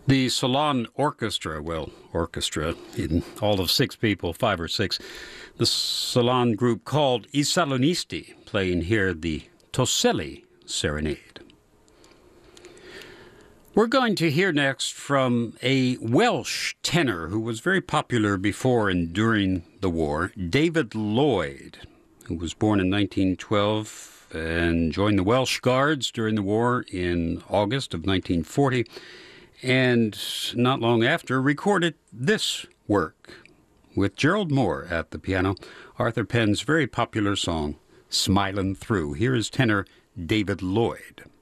The Salon Orchestra, in all of 6 people, 5 or 6, the Salon group called I Salonisti, playing here the Toselli Serenade. We're going to hear next from a Welsh tenor who was very popular before and during the war, David Lloyd, who was born in 1912 and joined the Welsh Guards during the war in August of 1940. And not long after, recorded this work with Gerald Moore at the piano, Arthur Penn's very popular song, Smilin' Through. Here is tenor David Lloyd.